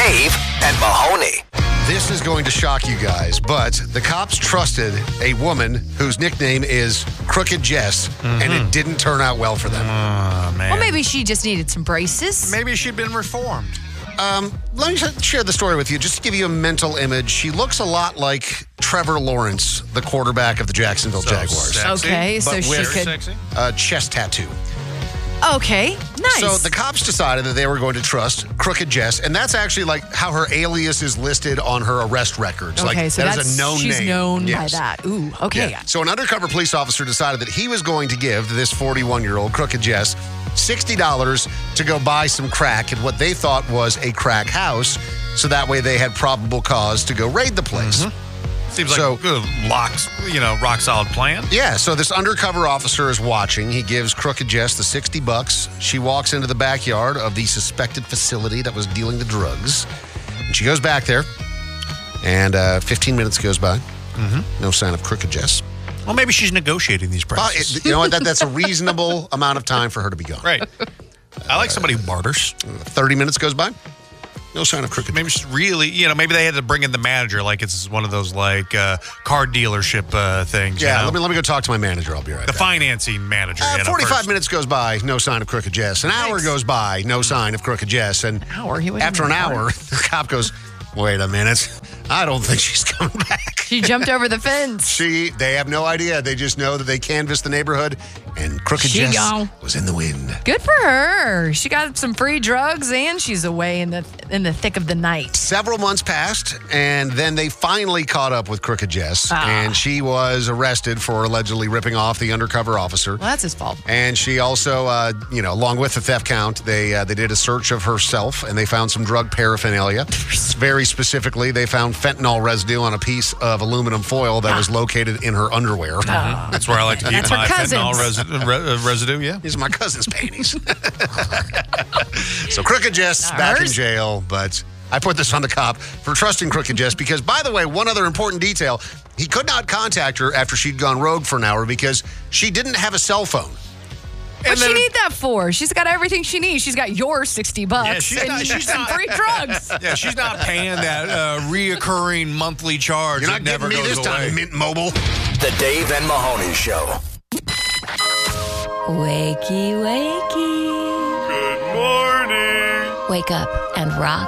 Dave and Mahoney. This is going to shock you guys, but the cops trusted a woman whose nickname is Crooked Jess, and it didn't turn out well for them. Oh, man. Well, maybe she just needed some braces. Maybe she'd been reformed. Let me share the story with you, just to give you a mental image. She looks a lot like Trevor Lawrence, the quarterback of the Jacksonville Jaguars. Sexy, Okay, so but she very could- Sexy. Chest tattoo. Okay, nice. So the cops decided that they were going to trust Crooked Jess, and that's actually like how her alias is listed on her arrest records. Okay, like, so that that's is a known she's name. known Yes. by that. Ooh, okay. Yeah. So an undercover police officer decided that he was going to give this 41-year-old Crooked Jess $60 to go buy some crack at what they thought was a crack house, so that way they had probable cause to go raid the place. Seems like So- a good rock solid plan. Yeah, so this undercover officer is watching. He gives Crooked Jess the $60. She walks into the backyard of the suspected facility that was dealing the drugs. And she goes back there, and 15 minutes goes by. No sign of Crooked Jess. Well, maybe she's negotiating these prices. You know what? That's a reasonable amount of time for her to be gone. Right. I like somebody who barters. 30 minutes goes by. No sign of Crooked. Maybe she's really, maybe they had to bring in the manager, like it's one of those car dealership things. Yeah, you know? let me go talk to my manager. I'll be right The back. financing manager. 45 first. minutes goes by, no sign of Crooked Jess. An hour Nice. goes by, no sign of Crooked Jess. And Hour? He went after in an an hour, hour. the cop goes, wait a minute. I don't think she's coming back. She jumped over the fence. They have no idea. They just know that they canvassed the neighborhood, and Crooked She Jess gone. was in the wind. Good for her. She got some free drugs and she's away in the thick of the night. Several months passed, and then they finally caught up with Crooked Jess, and she was arrested for allegedly ripping off the undercover officer. Well, that's his fault. And she also, along with the theft count, they did a search of herself, and they found some drug paraphernalia. Very specifically, they found fentanyl residue on a piece of aluminum foil that was located in her underwear. That's where I like to keep That's her my fentanyl cousin's. residue, yeah. These are my cousin's panties. So Crooked Jess Not back in hers. jail, but I put this on the cop for trusting Crooked Jess because, by the way, one other important detail, he could not contact her after she'd gone rogue for an hour because she didn't have a cell phone. What's she need that for? She's got everything she needs. She's got your $60 Yeah, she's and not- free drugs. Yeah, she's not paying that reoccurring monthly charge. You're that not getting never me goes this away. time, Mint Mobile. The Dave and Mahoney Show. Wakey, wakey. Good morning. Wake up and rock